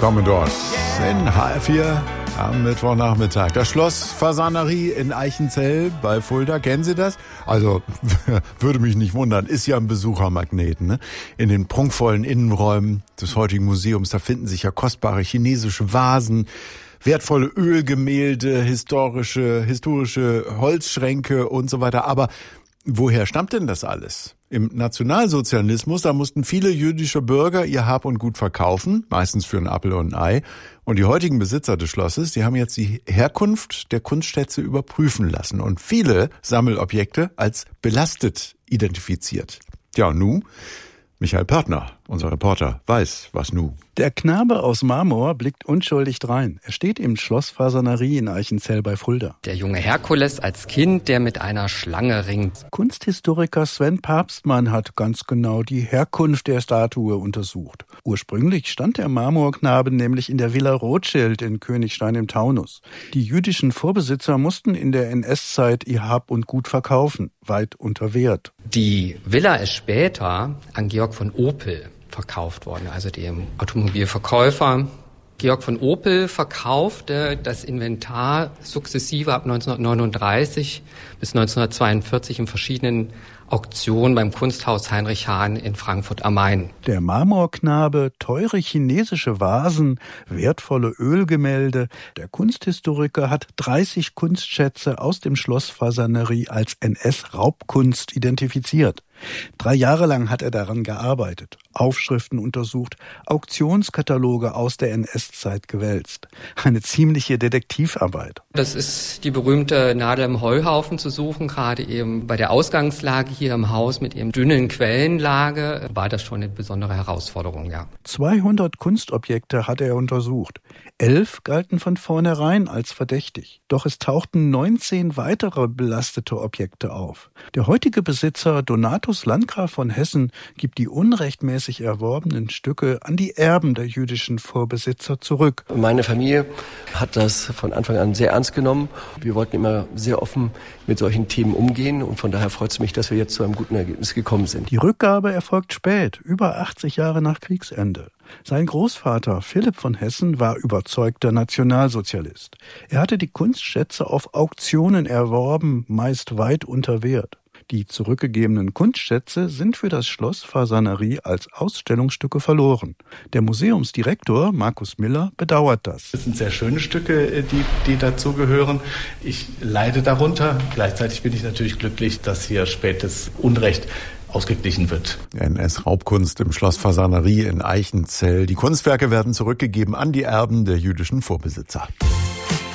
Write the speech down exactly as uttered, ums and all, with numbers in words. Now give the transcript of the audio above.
Commodores in H R vier am Mittwochnachmittag. Das Schloss Fasanerie in Eichenzell bei Fulda. Kennen Sie das? Also, würde mich nicht wundern. Ist ja ein Besuchermagnet, ne? In den prunkvollen Innenräumen des heutigen Museums, da finden sich ja kostbare chinesische Vasen, wertvolle Ölgemälde, historische, historische Holzschränke und so weiter. Aber woher stammt denn das alles? Im Nationalsozialismus, da mussten viele jüdische Bürger ihr Hab und Gut verkaufen, meistens für einen Apfel und ein Ei. Und die heutigen Besitzer des Schlosses, die haben jetzt die Herkunft der Kunstschätze überprüfen lassen und viele Sammelobjekte als belastet identifiziert. Ja, und nu? Michael Pörtner, unser Reporter, weiß, was nu. Der Knabe aus Marmor blickt unschuldig drein. Er steht im Schloss Fasanerie in Eichenzell bei Fulda. Der junge Herkules als Kind, der mit einer Schlange ringt. Kunsthistoriker Sven Papstmann hat ganz genau die Herkunft der Statue untersucht. Ursprünglich stand der Marmorknabe nämlich in der Villa Rothschild in Königstein im Taunus. Die jüdischen Vorbesitzer mussten in der N S-Zeit ihr Hab und Gut verkaufen, weit unter Wert. Die Villa ist später an Georg von Opel verkauft worden, also dem Automobilverkäufer. Georg von Opel verkaufte das Inventar sukzessive ab neunzehnhundertneununddreißig bis neunzehnhundertzweiundvierzig in verschiedenen Auktionen beim Kunsthaus Heinrich Hahn in Frankfurt am Main. Der Marmorknabe, teure chinesische Vasen, wertvolle Ölgemälde. Der Kunsthistoriker hat dreißig Kunstschätze aus dem Schloss Fasanerie als N S-Raubkunst identifiziert. Drei Jahre lang hat er daran gearbeitet, Aufschriften untersucht, Auktionskataloge aus der N S-Zeit gewälzt. Eine ziemliche Detektivarbeit. Das ist die berühmte Nadel im Heuhaufen zu suchen, gerade eben bei der Ausgangslage hier im Haus mit ihrem dünnen Quellenlage war das schon eine besondere Herausforderung, ja. zweihundert Kunstobjekte hat er untersucht. Elf galten von vornherein als verdächtig. Doch es tauchten neunzehn weitere belastete Objekte auf. Der heutige Besitzer Donatus Landgraf von Hessen gibt die unrechtmäßig erworbenen Stücke an die Erben der jüdischen Vorbesitzer zurück. Meine Familie hat das von Anfang an sehr ernst genommen. Wir wollten immer sehr offen mit solchen Themen umgehen und von daher freut es mich, dass wir jetzt zu einem guten Ergebnis gekommen sind. Die Rückgabe erfolgt spät, über achtzig Jahre nach Kriegsende. Sein Großvater Philipp von Hessen war überzeugter Nationalsozialist. Er hatte die Kunstschätze auf Auktionen erworben, meist weit unter Wert. Die zurückgegebenen Kunstschätze sind für das Schloss Fasanerie als Ausstellungsstücke verloren. Der Museumsdirektor Markus Miller bedauert das. Das sind sehr schöne Stücke, die, die dazu gehören. Ich leide darunter. Gleichzeitig bin ich natürlich glücklich, dass hier spätes Unrecht ausgeglichen wird. N S-Raubkunst im Schloss Fasanerie in Eichenzell. Die Kunstwerke werden zurückgegeben an die Erben der jüdischen Vorbesitzer.